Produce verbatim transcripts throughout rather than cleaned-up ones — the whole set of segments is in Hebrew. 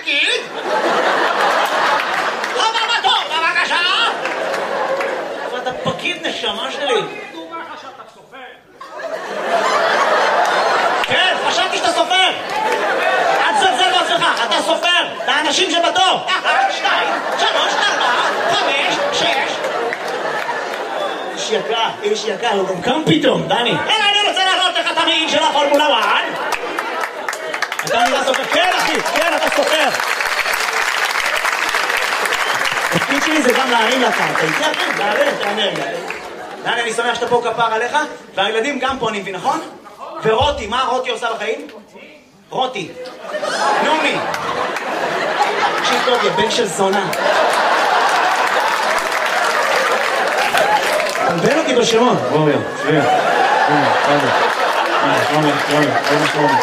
תגיד! הבא בתור, בבקשה! אבל אתה פקיד נשמה שלי. דומה לך שאתה סופר. כן, חשבתי שאתה סופר. אל תזלזל בעצמך, אתה סופר. לאנשים שבתור. אחת, שתיים, שלוש, ארבע, חמש, שש. איש יקר, איש יקר, הוא גם קם פתאום, דני. אלא אני רוצה להראות לך את המעיל של הפורמולה אחת. אתה נראה סופר? כן אחי, כן אתה סופר. התפקיד שלי זה גם להרים לקרקע. איתי אחי, להרים את האנרגיה. דני, אני שמח שאתה פה כפר עליך, והילדים גם פה אני מבין, נכון? ורותי, מה רותי עושה בחיים? רותי. נומי. תקשיב טוב, יא בן של זונה. תלבן אותי בשמות. בואו יא, שביע. שלומי, שלומי. שלומי, שלומי, שלומי, שלומי.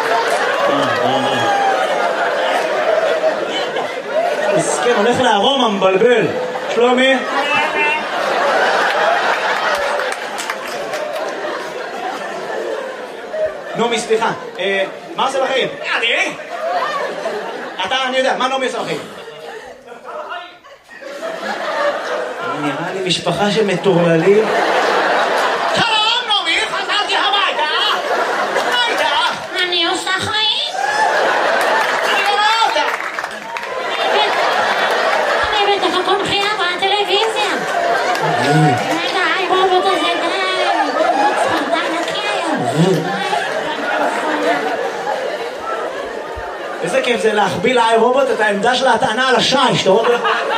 מסכן, הולך לארומה, מבלבל. שלומי. נומי, סליחה. מה עושה בחיים? אני? אתה, אני יודע, מה נומי עושה בחיים? נראה לי משפחה של מטורללים. שלום, נומי, חזרתי הביתה. מה איתך? אני עושה חיים. אני לא רואה אותה. אני בטח הכל בחייה בטלוויזיה. רגע, היי רובוט הזה, די. רובוט ספרדן נקי היום. איזה כיף זה להחביא לאי רובוט את העמדה של ההטענה על השיש, אתה רואה?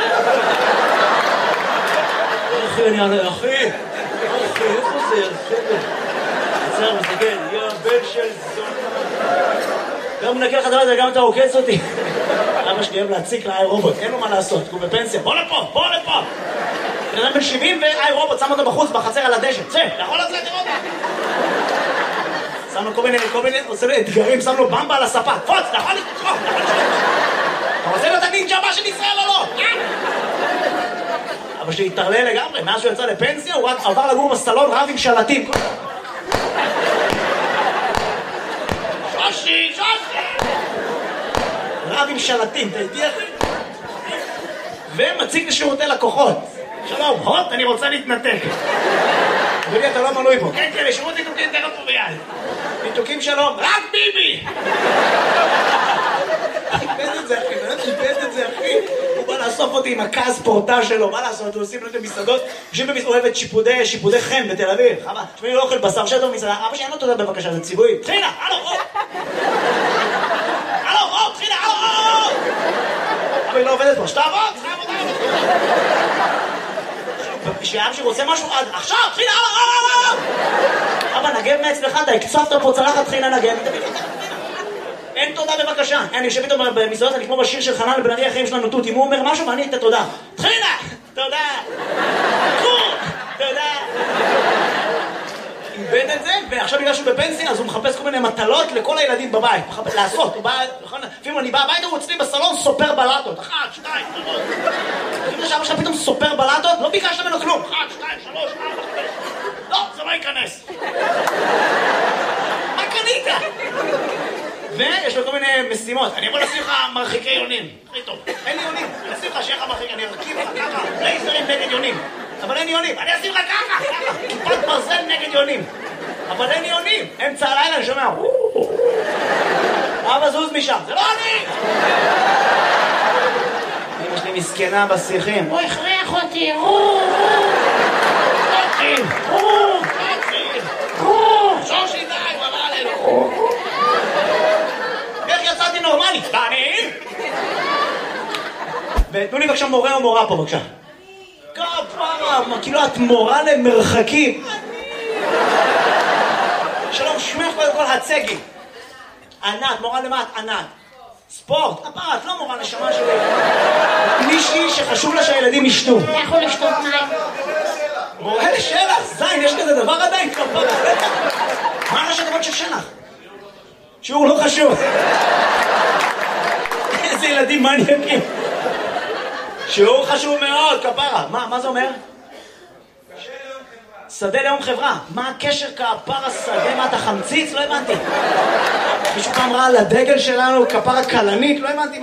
אחי, אני אענה, אחי, אחי, איפה זה? עצר, מסתכל, יא בן של זון. גם מנקה לך דבר הזה, גם אתה עוקץ אותי. אבא שלי אוהב להציק לאי רובוט, אין לו מה לעשות, הוא בפנסיה. בוא לפה, בוא לפה. בן אדם בן שבעים ואי רובוט, שם אותו בחוץ, בחצר על הדשא. צא, אתה יכול לצאת לראות? שם לו כל מיני, כל מיני, עושה לו אתגרים, שם לו במבה על הספה. פוץ, אתה יכול לקרוא, אתה יכול לקרוא. אתה רוצה להיות הנינג'ה הבא של ישראל או לא? אבל שהתערלל לגמרי, מאז שהוא יצא לפנסיה, הוא רק עבר לגור בסלון רב עם שלטים. שושי, שושי! רב עם שלטים, אתה איתי אחי? ומציג לשירותי לקוחות. שלום, הוט, אני רוצה להתנתק. אדוני, אתה לא מנוי פה. כן, כן, לשירות ניתוקים תכף פה ביד. ניתוקים שלום, רק ביבי! איבד את זה אחי, באמת איבד את זה אחי. הוא בא לאסוף אותי עם הכעס פורטה שלו, מה לעשות? הוא עושים לו את המסעדות, יושבים במסעדות, אוהבת שיפודי, שיפודי חן בתל אביב. חבל, תשמעי, לא אוכל בשר שטו במסעדה, אבא שאין לו תודה בבקשה, זה ציווי. תחילה, הלו, או! הלו, או, תחילה, הלו, או! אבא היא לא עובדת פה, שתעבוד, שתעבוד, כשאבא שרוצה משהו, עכשיו, תחילה, הלו, או! אבא, נגב מאצלך, אתה הקצפת פה צלחת תחילה נגב, אין תודה בבקשה. אני יושב איתו במסעדות, אני כמו בשיר של חנן בן ארי, החיים שלנו תות. אם הוא אומר משהו ואני אתן תודה. תחילה! תודה! קור! תודה! איבד את זה, ועכשיו בגלל שהוא בפנסיה, אז הוא מחפש כל מיני מטלות לכל הילדים בבית. לעשות, הוא בא... לפעמים אני בא הביתה, הוא אצלי בסלון סופר בלטות. אחת, שתיים, שלוש. אם זה שאבא שלך פתאום סופר בלטות, לא ביקשת ממנו כלום. אחת, שתיים, שלוש, ארבע, חמש. לא, זה לא ייכנס. מה קנית? ויש לו כל מיני משימות. אני יכול לשים לך מרחיקי יונים. הכי טוב. אין לי יונים. אני אשים לך שיהיה לך מרחיק. אני ארכיב לך ככה. לייזרים נגד יונים. אבל אין יונים. אני אשים לך ככה. ככה. כיפת ברזל נגד יונים. אבל אין יונים. אמצע הלילה אני שומע. אבא זוז משם. זה לא אני! אמא שלי מסכנה בשיחים. הוא הכריח אותי. תתחיל. תתחיל. שושי די. במה עלינו. איך יצאתי נורמלי? דני? ותנו לי בבקשה מורה או מורה פה בבקשה. כפרה, כאילו את מורה למרחקים. שלום, שמך קודם כל הצגי. ענת, מורה למה את? ענת. ספורט, כפרה, את לא מורה נשמה שלי. מישהי שחשוב לה שהילדים ישתו. לכו לשתות מים. מורה לשלח, זין, יש כזה דבר עדיין? כפרה. מה ראשי הדבר של שלח? שיעור לא חשוב. איזה ילדים מניאקים. שיעור חשוב מאוד, כפרה. מה, מה זה אומר? שדה ליום חברה. מה הקשר כפרה שדה? מה אתה חמציץ? לא הבנתי. מישהו פעם ראה על הדגל שלנו כפרה קלנית? לא הבנתי.